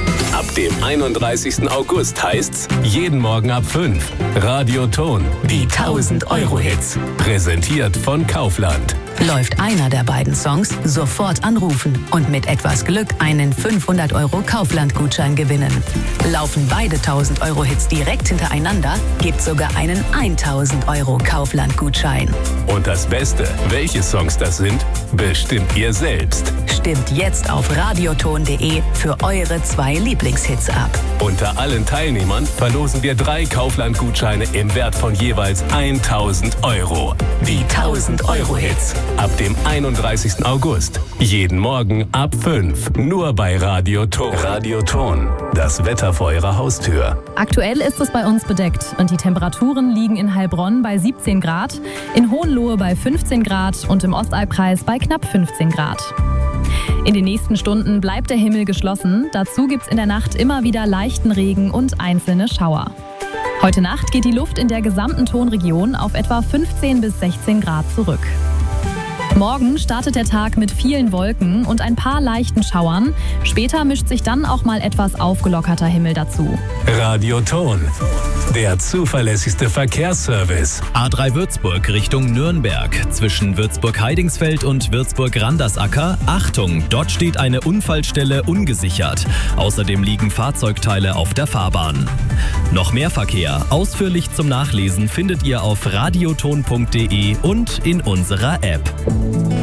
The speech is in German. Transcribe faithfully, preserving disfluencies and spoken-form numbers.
Ab dem einunddreißigsten August heißt's jeden Morgen ab fünf. Radioton, die tausend-Euro-Hits. Präsentiert von Kaufland. Läuft einer der beiden Songs, sofort anrufen und mit etwas Glück einen fünfhundert Euro Kaufland-Gutschein gewinnen. Laufen beide tausend-Euro-Hits direkt hintereinander, gibt sogar einen tausend Euro Kaufland-Gutschein. Und das Beste, welche Songs das sind, bestimmt ihr selbst. Stimmt jetzt auf radioton punkt de für eure zwei Lieblingshits ab. Unter allen Teilnehmern verlosen wir drei Kaufland-Gutscheine im Wert von jeweils tausend Euro. Die tausend-Euro-Hits. Ab dem einunddreißigsten August. Jeden Morgen ab fünf. Nur bei Radioton. Radioton. Das Wetter vor eurer Haustür. Aktuell ist es bei uns bedeckt und die Temperaturen liegen in Heilbronn bei siebzehn Grad, in Hohenlohe bei fünfzehn Grad und im Ostalbkreis bei knapp fünfzehn Grad. In den nächsten Stunden bleibt der Himmel geschlossen. Dazu gibt's in der Nacht immer wieder leichten Regen und einzelne Schauer. Heute Nacht geht die Luft in der gesamten Tonregion auf etwa fünfzehn bis sechzehn Grad zurück. Morgen startet der Tag mit vielen Wolken und ein paar leichten Schauern. Später mischt sich dann auch mal etwas aufgelockerter Himmel dazu. Radioton, der zuverlässigste Verkehrsservice. A drei Würzburg Richtung Nürnberg. Zwischen Würzburg-Heidingsfeld und Würzburg-Randersacker. Achtung, dort steht eine Unfallstelle ungesichert. Außerdem liegen Fahrzeugteile auf der Fahrbahn. Noch mehr Verkehr, ausführlich zum Nachlesen, findet ihr auf radioton punkt de und in unserer App.